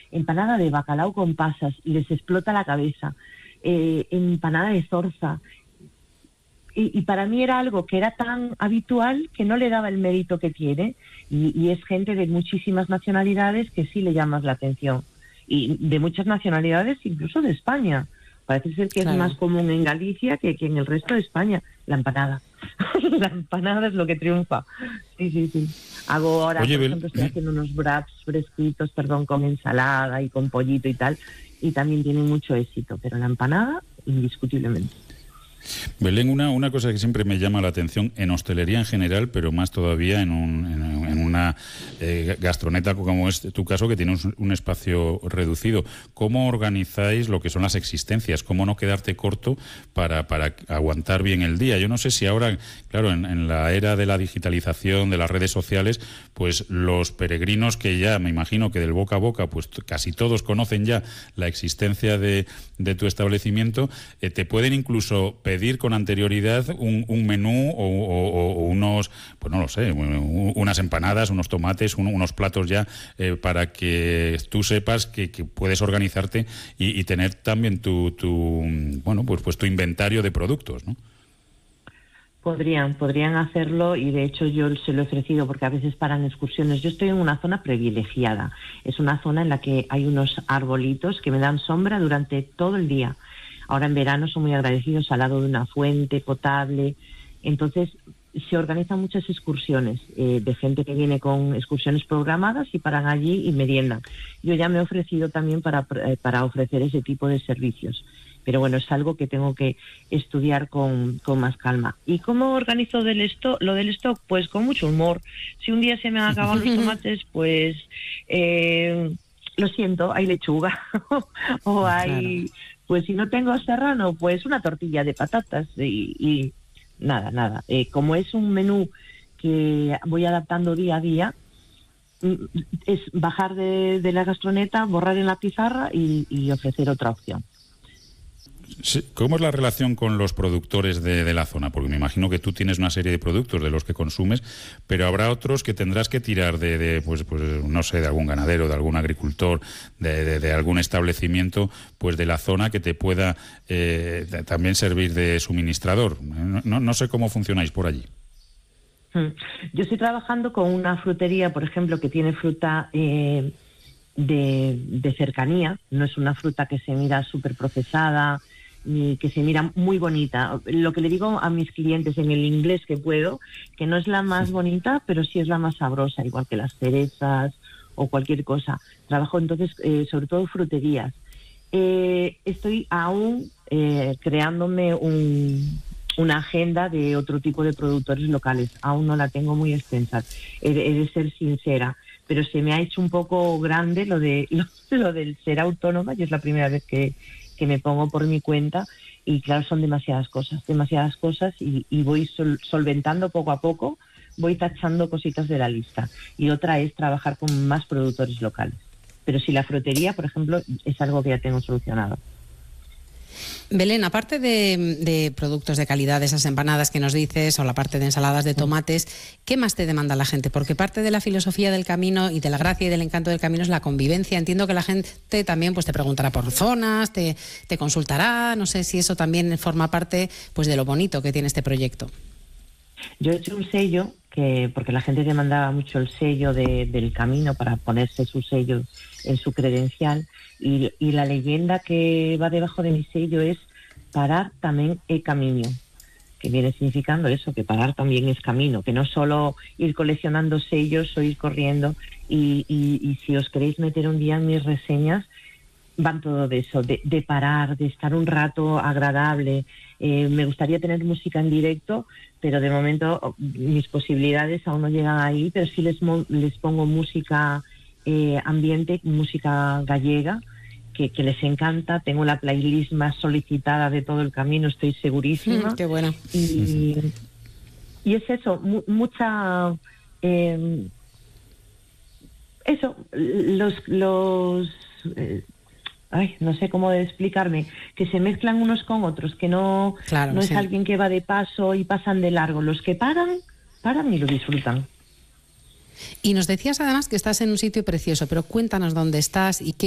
empanada de bacalao con pasas y les explota la cabeza, empanada de zorza. Y para mí era algo que era tan habitual que no le daba el mérito que tiene, y es gente de muchísimas nacionalidades que sí le llamas la atención, y de muchas nacionalidades incluso de España. Parece ser que es más común en Galicia que en el resto de España, la empanada. La empanada es lo que triunfa. Sí. Hago ahora, por ejemplo, estoy haciendo unos wraps fresquitos, con ensalada y con pollito y tal, y también tienen mucho éxito, pero la empanada, indiscutiblemente. Belén, una cosa que siempre me llama la atención en hostelería en general, pero más todavía en una gastroneta como es tu caso, que tiene un espacio reducido. ¿Cómo organizáis lo que son las existencias? ¿Cómo no quedarte corto para aguantar bien el día? Yo no sé si ahora, claro, en la era de la digitalización, de las redes sociales, pues los peregrinos que ya, me imagino que del boca a boca, pues casi todos conocen ya la existencia de tu establecimiento, te pueden incluso pedir con anterioridad un menú o unos, pues no lo sé, unas empanadas, unos tomates, unos platos ya para que tú sepas que puedes organizarte y tener también tu inventario de productos, ¿no? Podrían hacerlo, y de hecho yo se lo he ofrecido porque a veces paran excursiones. Yo estoy en una zona privilegiada, es una zona en la que hay unos arbolitos que me dan sombra durante todo el día. Ahora en verano son muy agradecidos, al lado de una fuente potable. Entonces se organizan muchas excursiones de gente que viene con excursiones programadas y paran allí y meriendan. Yo ya me he ofrecido también para ofrecer ese tipo de servicios. Pero bueno, es algo que tengo que estudiar con más calma. ¿Y cómo organizo lo del stock? Pues con mucho humor. Si un día se me han acabado los tomates, pues lo siento, hay lechuga. O hay... Claro. Pues si no tengo serrano, pues una tortilla de patatas y nada. Como es un menú que voy adaptando día a día, es bajar de la gastroneta, borrar en la pizarra y ofrecer otra opción. Sí. ¿Cómo es la relación con los productores de la zona? Porque me imagino que tú tienes una serie de productos de los que consumes, pero habrá otros que tendrás que tirar pues no sé, de algún ganadero, de algún agricultor, de algún establecimiento, pues de la zona que te pueda también servir de suministrador. No sé cómo funcionáis por allí. Yo estoy trabajando con una frutería, por ejemplo, que tiene fruta de cercanía. No es una fruta que se mira súper procesada ni que se mira muy bonita. Lo que le digo a mis clientes en el inglés que puedo, que no es la más bonita, pero sí es la más sabrosa, igual que las cerezas o cualquier cosa. Trabajo entonces sobre todo fruterías. Estoy aún creándome una agenda de otro tipo de productores locales. Aún no la tengo muy extensa, he de ser sincera, pero se me ha hecho un poco grande lo del ser autónoma. Yo es la primera vez que me pongo por mi cuenta, y claro, son demasiadas cosas y voy solventando poco a poco, voy tachando cositas de la lista, y otra es trabajar con más productores locales. Pero si la frutería, por ejemplo, es algo que ya tengo solucionado. Belén, aparte de productos de calidad, de esas empanadas que nos dices, o la parte de ensaladas de tomates, ¿qué más te demanda la gente? Porque parte de la filosofía del camino y de la gracia y del encanto del camino es la convivencia. Entiendo que la gente también pues te preguntará por zonas, te consultará. No sé si eso también forma parte pues de lo bonito que tiene este proyecto. Yo he hecho un sello, porque la gente demandaba mucho el sello del camino para ponerse su sello en su credencial, y la leyenda que va debajo de mi sello es parar también é camino, que viene significando eso, que parar también es camino, que no solo ir coleccionando sellos o ir corriendo, y si os queréis meter un día en mis reseñas, van todo de eso, de parar, de estar un rato agradable. Me gustaría tener música en directo, pero de momento mis posibilidades aún no llegan ahí, pero sí les pongo música ambiente, música gallega, que les encanta. Tengo la playlist más solicitada de todo el camino, estoy segurísima. Qué bueno. Y es eso, mucha... eso, no sé cómo explicarme, que se mezclan unos con otros, que no es alguien que va de paso y pasan de largo. Los que paran y lo disfrutan. Y nos decías además que estás en un sitio precioso, pero cuéntanos dónde estás y qué